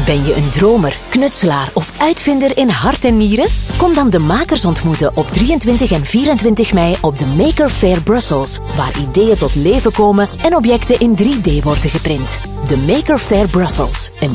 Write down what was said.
Ben je een dromer, knutselaar of uitvinder in hart en nieren? Kom dan de makers ontmoeten op 23 en 24 mei op de Maker Faire Brussels, waar ideeën tot leven komen en objecten in 3D worden geprint. De Maker Faire Brussels, een